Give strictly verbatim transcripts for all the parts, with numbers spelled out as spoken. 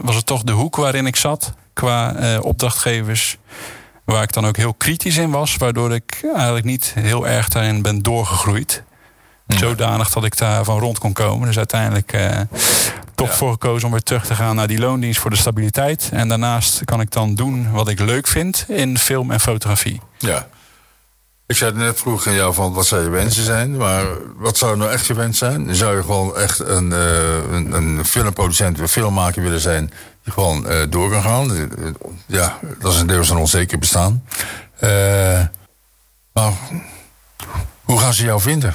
was het toch de hoek waarin ik zat qua uh, opdrachtgevers, waar ik dan ook heel kritisch in was, waardoor ik eigenlijk niet heel erg daarin ben doorgegroeid. Ja. Zodanig dat ik daarvan rond kon komen. Dus uiteindelijk uh, toch ja. voor gekozen om weer terug te gaan naar die loondienst voor de stabiliteit. En daarnaast kan ik dan doen wat ik leuk vind in film en fotografie. Ja. Ik zei net vroeg aan jou van wat zou je wensen zijn, maar wat zou nou echt je wens zijn? Zou je gewoon echt een, uh, een, een filmproducent, een filmmaker willen zijn die gewoon uh, door kan gaan? Ja, dat is een deel van een onzeker bestaan. Uh, maar hoe gaan ze jou vinden?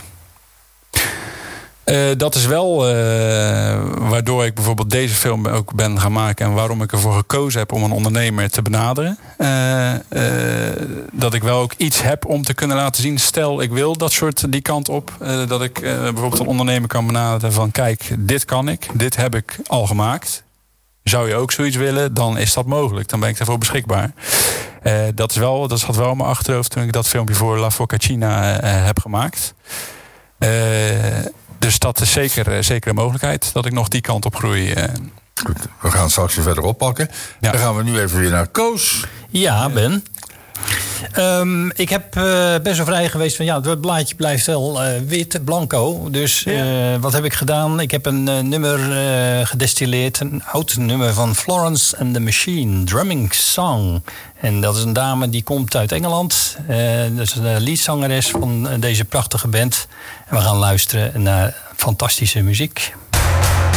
Uh, dat is wel uh, waardoor ik bijvoorbeeld deze film ook ben gaan maken en waarom ik ervoor gekozen heb om een ondernemer te benaderen. Uh, uh, dat ik wel ook iets heb om te kunnen laten zien. Stel, ik wil dat soort die kant op. Uh, dat ik uh, bijvoorbeeld een ondernemer kan benaderen van kijk, dit kan ik, dit heb ik al gemaakt. Zou je ook zoiets willen, dan is dat mogelijk. Dan ben ik daarvoor beschikbaar. Uh, dat is wel, dat zat wel in mijn achterhoofd toen ik dat filmpje voor La Focaccia uh, heb gemaakt. Uh, Dus dat is zeker, zeker een mogelijkheid dat ik nog die kant op groei. Goed, we gaan straks weer verder oppakken. Ja. Dan gaan we nu even weer naar Koos. Ja, Ben. Um, ik heb uh, best wel vrij geweest van ja, het blaadje blijft wel uh, wit, blanco. Dus uh, ja. wat heb ik gedaan? Ik heb een uh, nummer uh, gedestilleerd. Een oud nummer van Florence and the Machine, Drumming Song. En dat is een dame die komt uit Engeland. Uh, dat is de leadzangeres van deze prachtige band. En we gaan luisteren naar fantastische muziek.